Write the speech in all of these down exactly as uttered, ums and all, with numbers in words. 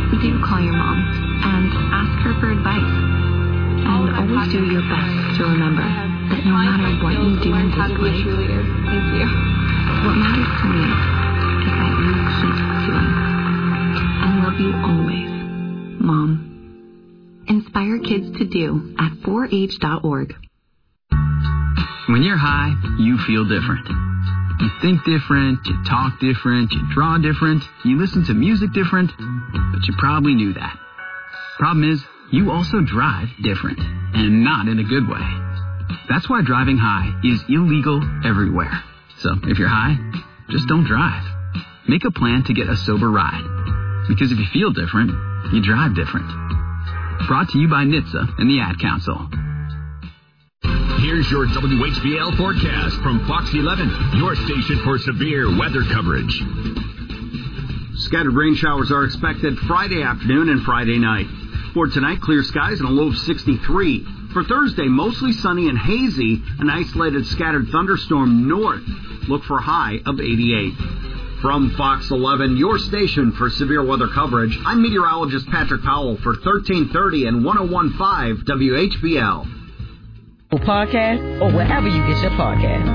do call your mom and ask her for advice. And always do your best to remember that no matter what you do in this life, Thank you. what matters to me is that you keep doing. I love you always, Mom. Inspire kids to do at four H dot org. When you're high, you feel different. You think different, you talk different, you draw different, you listen to music different, but you probably knew that. Problem is, you also drive different, and not in a good way. That's why driving high is illegal everywhere. So if you're high, just don't drive. Make a plan to get a sober ride. Because if you feel different, you drive different. Brought to you by N H T S A and the Ad Council. Here's your W H B L forecast from Fox eleven, your station for severe weather coverage. Scattered rain showers are expected Friday afternoon and Friday night. For tonight, clear skies and a low of sixty-three. For Thursday, mostly sunny and hazy, an isolated scattered thunderstorm north. Look for high of eighty-eight. From Fox eleven, your station for severe weather coverage, I'm meteorologist Patrick Powell for thirteen thirty and one oh one point five W H B L. Podcast or wherever you get your podcast.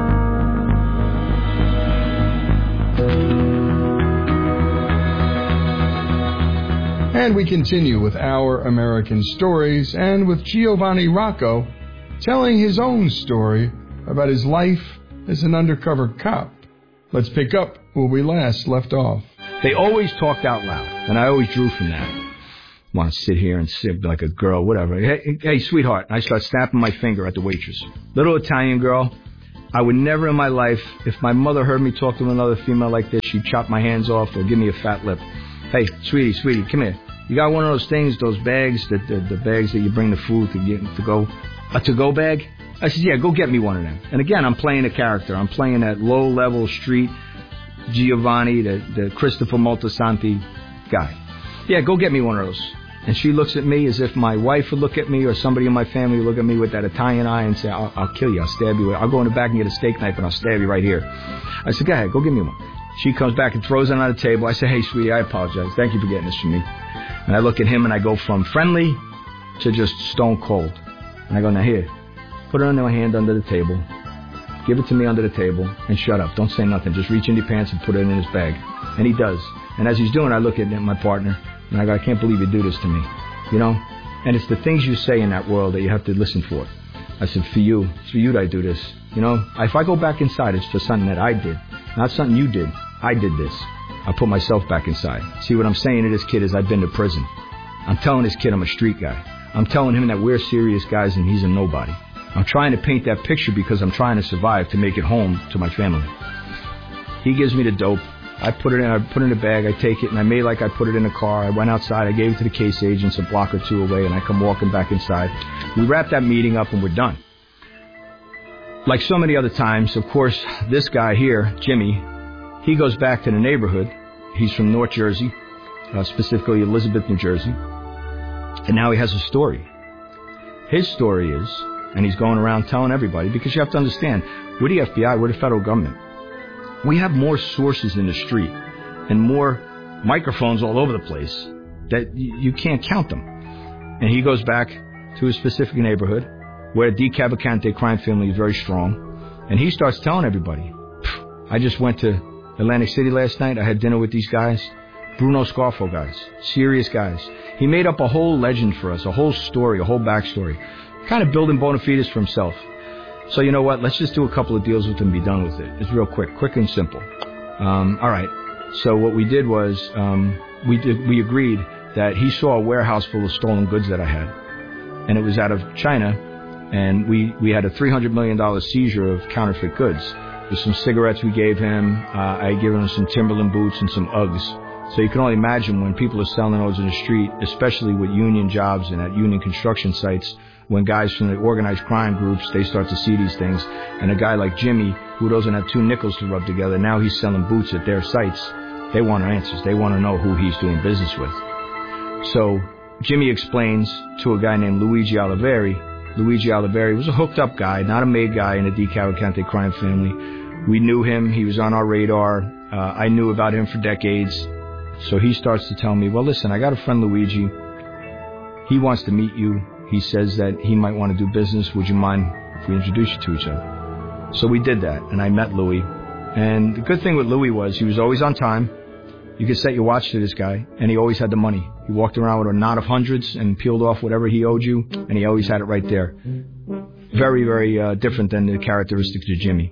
And we continue with Our American Stories and with Giovanni Rocco telling his own story about his life as an undercover cop. Let's pick up where we last left off. They always talked out loud, and I always drew from that. Want to sit here and sit like a girl, whatever. Hey, hey, sweetheart. I start snapping my finger at the waitress. Little Italian girl. I would never in my life, if my mother heard me talk to another female like this, she'd chop my hands off or give me a fat lip. Hey, sweetie, sweetie, come here. You got one of those things, those bags, the, the, the bags that you bring the food to get to go, a to-go bag? I said, yeah, go get me one of them. And again, I'm playing a character. I'm playing that low-level street Giovanni, the, the Christopher Moltisanti guy. Yeah, go get me one of those. And she looks at me as if my wife would look at me or somebody in my family would look at me with that Italian eye and say, I'll, I'll kill you, I'll stab you. I'll go in the back and get a steak knife and I'll stab you right here. I said, go ahead, go give me one. She comes back and throws it on the table. I say, hey, sweetie, I apologize. Thank you for getting this for me. And I look at him and I go from friendly to just stone cold. And I go, now here, put it on my hand under the table. Give it to me under the table and shut up. Don't say nothing. Just reach in your pants and put it in his bag. And he does. And as he's doing, I look at my partner and I go, I can't believe you do this to me. You know? And it's the things you say in that world that you have to listen for. I said, for you. It's for you that I do this. You know? If I go back inside, it's for something that I did. Not something you did. I did this. I put myself back inside. See, what I'm saying to this kid is I've been to prison. I'm telling this kid I'm a street guy. I'm telling him that we're serious guys and he's a nobody. I'm trying to paint that picture because I'm trying to survive to make it home to my family. He gives me the dope. I put it in, I put it in a bag, I take it, and I made like I put it in a car. I went outside, I gave it to the case agents a block or two away, and I come walking back inside. We wrap that meeting up and we're done. Like so many other times, of course, this guy here, Jimmy, he goes back to the neighborhood. He's from North Jersey, uh, specifically Elizabeth, New Jersey. And now he has a story. His story is, and he's going around telling everybody, because you have to understand, we're the F B I, we're the federal government. We have more sources in the street and more microphones all over the place that y- you can't count them. And he goes back to a specific neighborhood where the DeCavalcante crime family is very strong. And he starts telling everybody, I just went to Atlantic City last night. I had dinner with these guys, Bruno Scarfo guys, serious guys. He made up a whole legend for us, a whole story, a whole backstory, kind of building bona fides for himself. So you know what? Let's just do a couple of deals with him and be done with it. It's real quick, quick and simple. Um, all right. So what we did was um, we did we agreed that he saw a warehouse full of stolen goods that I had, and it was out of China, and we, we had a three hundred million dollars seizure of counterfeit goods. There's some cigarettes we gave him. Uh, I gave him some Timberland boots and some Uggs. So you can only imagine when people are selling those in the street, especially with union jobs and at union construction sites, when guys from the organized crime groups, they start to see these things. And a guy like Jimmy, who doesn't have two nickels to rub together, now he's selling boots at their sites. They want answers. They want to know who he's doing business with. So Jimmy explains to a guy named Luigi Oliveri. Luigi Oliveri was a hooked up guy, not a made guy in the DeCavalcante crime family. We knew him. He was on our radar. Uh, I knew about him for decades. So he starts to tell me, well, listen, I got a friend, Luigi. He wants to meet you. He says that he might want to do business. Would you mind if we introduce you to each other? So we did that, and I met Louis. And the good thing with Louis was he was always on time. You could set your watch to this guy, and he always had the money. He walked around with a knot of hundreds and peeled off whatever he owed you, and he always had it right there. Very, very uh, different than the characteristics of Jimmy.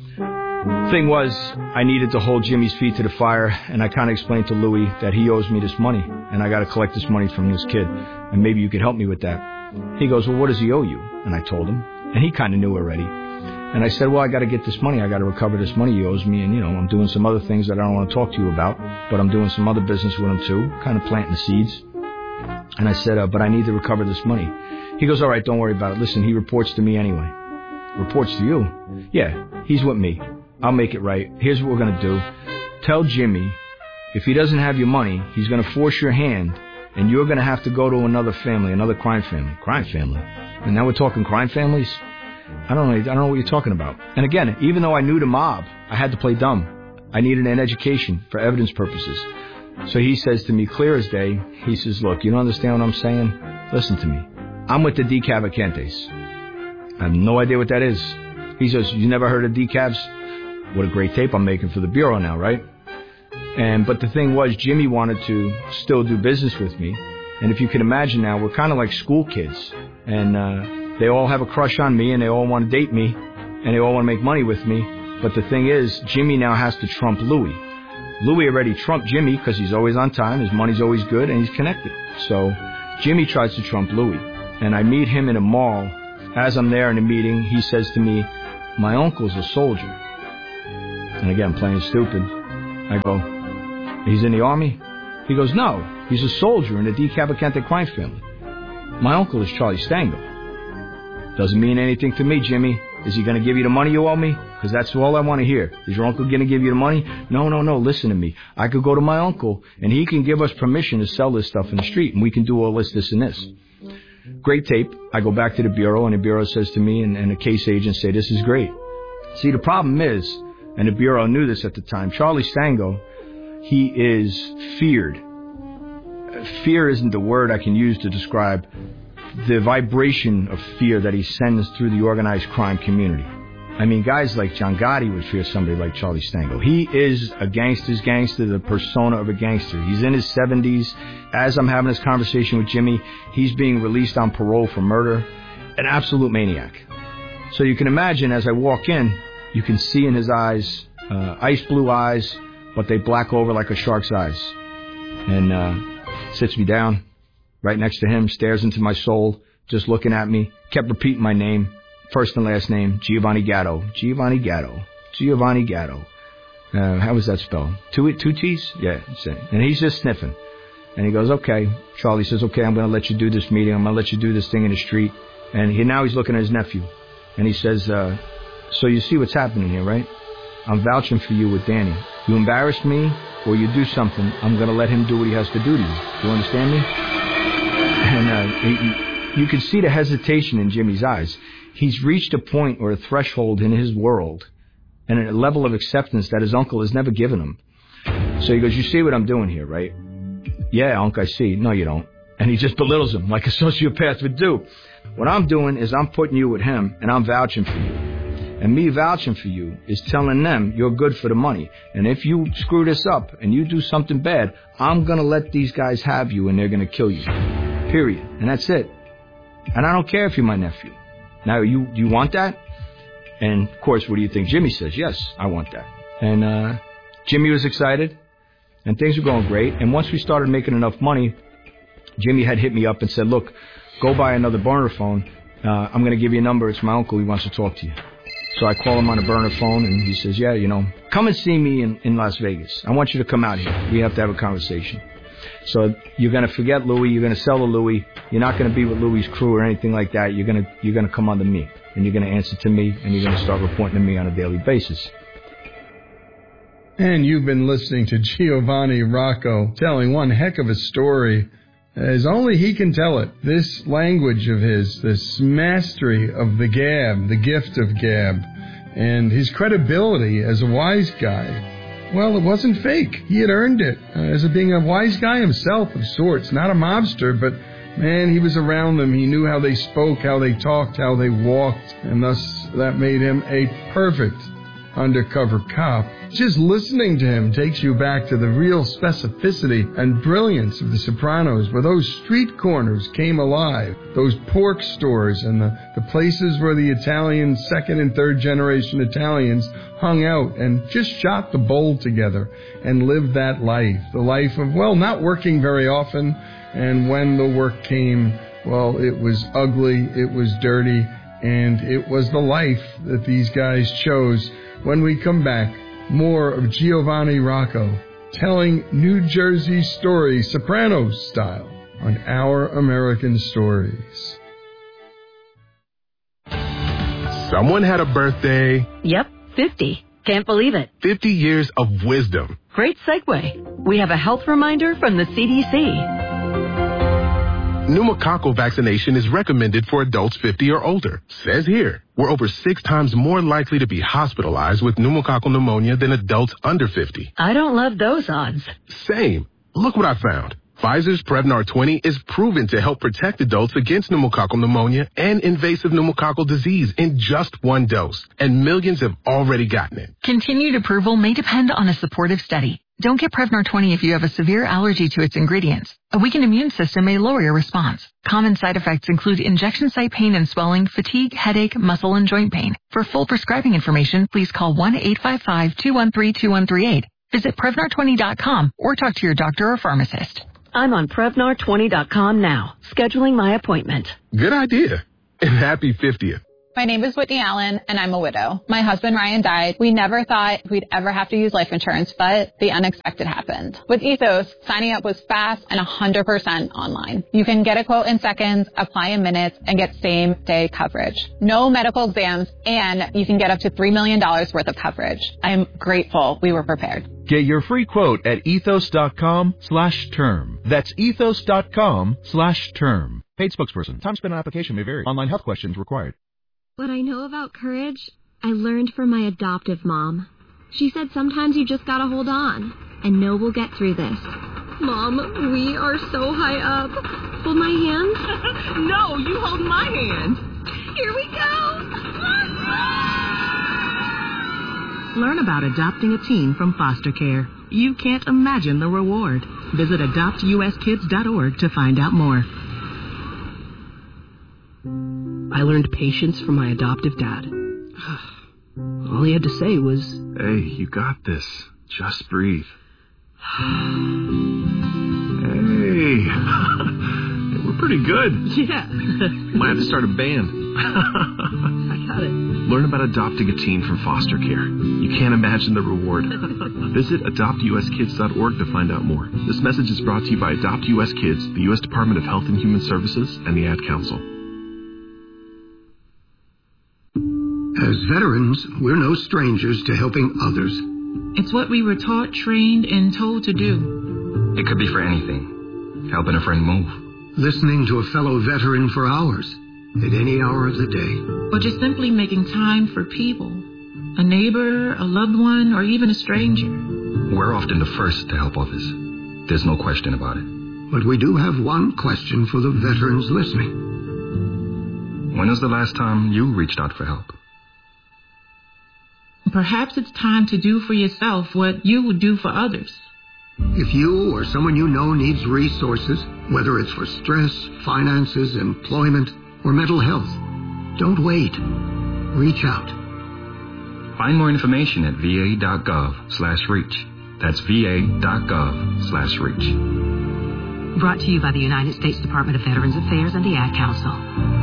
Thing was, I needed to hold Jimmy's feet to the fire, and I kind of explained to Louis that he owes me this money, and I got to collect this money from this kid, and maybe you could help me with that. He goes, well, what does he owe you? And I told him, and he kind of knew already. And I said, well, I got to get this money. I got to recover this money he owes me. And, you know, I'm doing some other things that I don't want to talk to you about, but I'm doing some other business with him, too, kind of planting the seeds. And I said, uh, but I need to recover this money. He goes, all right, don't worry about it. Listen, he reports to me anyway. Reports to you? Yeah, he's with me. I'll make it right. Here's what we're going to do. Tell Jimmy, if he doesn't have your money, he's going to force your hand, and you're going to have to go to another family, another crime family. Crime family? And now we're talking crime families? I don't know. I don't know what you're talking about. And again, even though I knew the mob, I had to play dumb. I needed an education for evidence purposes. So he says to me, clear as day, he says, look, you don't understand what I'm saying? Listen to me. I'm with the D Cavalcantes. I have no idea what that is. He says, you never heard of D Cavs? What a great tape I'm making for the Bureau now, right? And but the thing was, Jimmy wanted to still do business with me. And if you can imagine now, we're kind of like school kids. And, uh... they all have a crush on me, and they all want to date me, and they all want to make money with me. But the thing is, Jimmy now has to trump Louis. Louis already trumped Jimmy because he's always on time, his money's always good, and he's connected. So Jimmy tries to trump Louis. And I meet him in a mall. As I'm there in the meeting, he says to me, my uncle's a soldier. And again, playing stupid. I go, he's in the army? He goes, no, he's a soldier in the D Cavalcante crime family. My uncle is Charlie Stango. Doesn't mean anything to me, Jimmy. Is he going to give you the money you owe me? Because that's all I want to hear. Is your uncle going to give you the money? No, no, no. Listen to me. I could go to my uncle, and he can give us permission to sell this stuff in the street, and we can do all this, this, and this. Great tape. I go back to the Bureau, and the Bureau says to me, and, and the case agents say, this is great. See, the problem is, and the Bureau knew this at the time, Charlie Stango, he is feared. Fear isn't the word I can use to describe the vibration of fear that he sends through the organized crime community. I mean, guys like John Gotti would fear somebody like Charlie Stango. He is a gangster's gangster, the persona of a gangster. He's in his seventies. As I'm having this conversation with Jimmy, he's being released on parole for murder. An absolute maniac. So you can imagine, as I walk in, you can see in his eyes, uh, ice blue eyes, but they black over like a shark's eyes. And uh, sits me down right next to him, stares into my soul, just looking at me, kept repeating my name, first and last name, Giovanni Gatto. Giovanni Gatto. Giovanni Gatto. Uh, how was that spelled? Two, two T's? Yeah. And he's just sniffing. And he goes, okay. Charlie says, okay, I'm going to let you do this meeting. I'm going to let you do this thing in the street. And he, now he's looking at his nephew. And he says, uh, so you see what's happening here, right? I'm vouching for you with Danny. You embarrass me or you do something, I'm going to let him do what he has to do to you. Do you understand me? And uh, he, you can see the hesitation in Jimmy's eyes. He's reached a point or a threshold in his world and a level of acceptance that his uncle has never given him. So he goes, you see what I'm doing here, right? Yeah, Unc, I see. No, you don't. And he just belittles him like a sociopath would do. What I'm doing is I'm putting you with him, and I'm vouching for you. And me vouching for you is telling them you're good for the money. And if you screw this up and you do something bad, I'm going to let these guys have you, and they're going to kill you. Period. And that's it. And I don't care if you're my nephew. Now, you you want that? And, of course, what do you think? Jimmy says, yes, I want that. And uh, Jimmy was excited, and things were going great. And once we started making enough money, Jimmy had hit me up and said, look, go buy another burner phone. Uh, I'm going to give you a number. It's my uncle. He wants to talk to you. So I call him on a burner phone, and he says, yeah, you know, come and see me in, in Las Vegas. I want you to come out here. We have to have a conversation. So you're going to forget Louis. You're going to sell to Louis. You're not going to be with Louis' crew or anything like that. You're going to you're going to come under me, and you're going to answer to me, and you're going to start reporting to me on a daily basis. And you've been listening to Giovanni Rocco telling one heck of a story as only he can tell it. This language of his, this mastery of the gab, the gift of gab, and his credibility as a wise guy. well, it wasn't fake. He had earned it uh, as a being a wise guy himself of sorts, not a mobster, but man, he was around them. He knew how they spoke, how they talked, how they walked, and thus that made him a perfect undercover cop. Just listening to him takes you back to the real specificity and brilliance of The Sopranos, where those street corners came alive, those pork stores and the, the places where the Italian second and third generation Italians hung out and just shot the bowl together and lived that life, the life of, well, not working very often, and when the work came, well, it was ugly, it was dirty, and it was the life that these guys chose. When we come back, more of Giovanni Rocco telling New Jersey stories, Sopranos style, on Our American Stories. Someone had a birthday. Yep, fifty. Can't believe it. fifty years of wisdom. Great segue. We have a health reminder from the C D C. Pneumococcal vaccination is recommended for adults fifty or older. Says here, we're over six times more likely to be hospitalized with pneumococcal pneumonia than adults under fifty. I don't love those odds. Same. Look what I found. Pfizer's Prevnar twenty is proven to help protect adults against pneumococcal pneumonia and invasive pneumococcal disease in just one dose. And millions have already gotten it. Continued approval may depend on a supportive study. Don't get Prevnar twenty if you have a severe allergy to its ingredients. A weakened immune system may lower your response. Common side effects include injection site pain and swelling, fatigue, headache, muscle, and joint pain. For full prescribing information, please call one eight five five, two one three, two one three eight. Visit Prevnar twenty dot com or talk to your doctor or pharmacist. I'm on Prevnar twenty dot com now, scheduling my appointment. Good idea. And happy fiftieth. My name is Whitney Allen, and I'm a widow. My husband, Ryan, died. We never thought we'd ever have to use life insurance, but the unexpected happened. With Ethos, signing up was fast and one hundred percent online. You can get a quote in seconds, apply in minutes, and get same-day coverage. No medical exams, and you can get up to three million dollars worth of coverage. I'm grateful we were prepared. Get your free quote at ethos.com slash term. That's ethos.com slash term. Paid spokesperson. Time spent on application may vary. Online health questions required. What I know about courage, I learned from my adoptive mom. She said sometimes you just gotta hold on, and know we'll get through this. Mom, we are so high up. Hold my hand. No, you hold my hand. Here we go. Learn about adopting a teen from foster care. You can't imagine the reward. Visit adopt u s kids dot org to find out more. I learned patience from my adoptive dad. All he had to say was, "Hey, you got this. Just breathe." Hey, we're pretty good. Yeah. Might have to start a band. I got it. Learn about adopting a teen from foster care. You can't imagine the reward. Visit adopt u s kids dot org to find out more. This message is brought to you by Adopt U S Kids, the U S Department of Health and Human Services, and the Ad Council. As veterans, we're no strangers to helping others. It's what we were taught, trained, and told to do. It could be for anything. Helping a friend move. Listening to a fellow veteran for hours, at any hour of the day. Or just simply making time for people. A neighbor, a loved one, or even a stranger. We're often the first to help others. There's no question about it. But we do have one question for the veterans listening. When was the last time you reached out for help? Perhaps it's time to do for yourself what you would do for others. If you or someone you know needs resources, whether it's for stress, finances, employment, or mental health, don't wait. Reach out. Find more information at va.gov slash reach. That's va.gov slash reach. Brought to you by the United States Department of Veterans Affairs and the Ad Council.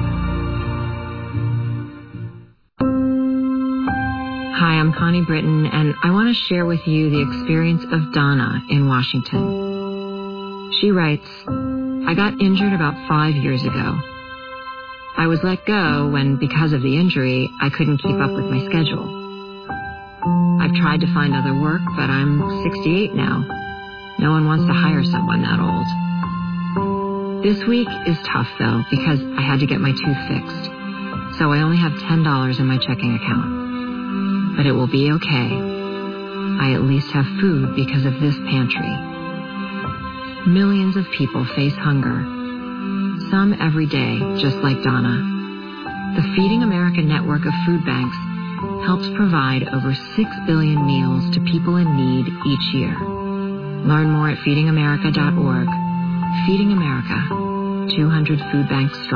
Hi, I'm Connie Britton, and I want to share with you the experience of Donna in Washington. She writes, I got injured about five years ago. I was let go when, because of the injury, I couldn't keep up with my schedule. I've tried to find other work, but I'm sixty-eight now. No one wants to hire someone that old. This week is tough, though, because I had to get my tooth fixed. So I only have ten dollars in my checking account. But it will be okay. I at least have food because of this pantry. Millions of people face hunger, some every day, just like Donna. The Feeding America network of food banks helps provide over six billion meals to people in need each year. Learn more at feeding america dot org. Feeding America, two hundred food banks strong.